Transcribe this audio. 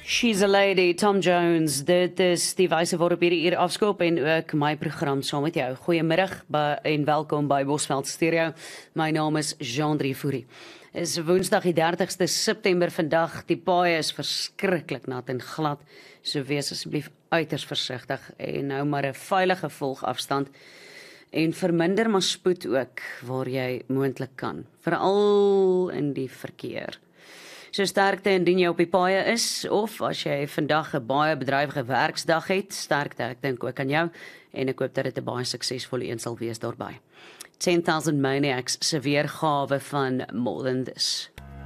She's a Lady, Tom Jones, dit is die wyse waarop hierdie uur afskop en ook my program saam met jou. Goeiemiddag en welkom by Bosveld Stereo. My naam is Jean-Drie Fourie. Is Woensdag die 30ste September vandag. Die paaie is verskriklik nat en glad, so wees asseblief uiters versigtig en hou maar 'n veilige volgafstand. En verminder maar spoed ook waar jy moontlik kan, veral in die verkeer. So sterkte indien jy op die paaie is, of as jy vandag 'n baie bedrywige werksdag het, sterkte ek dink ook aan jou, en ek hoop dat dit 'n baie suksesvolle een sal wees daarby. 10,000 Maniacs se weergawe van More Than This.